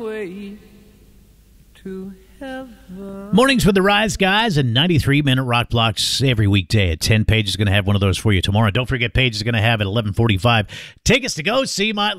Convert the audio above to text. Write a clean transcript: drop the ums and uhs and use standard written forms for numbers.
way to heaven. Mornings with the Rise Guys and 93-minute rock blocks every weekday at 10. Paige is going to have one of those for you tomorrow. Don't forget, Paige is going to have at 11:45 tickets to go see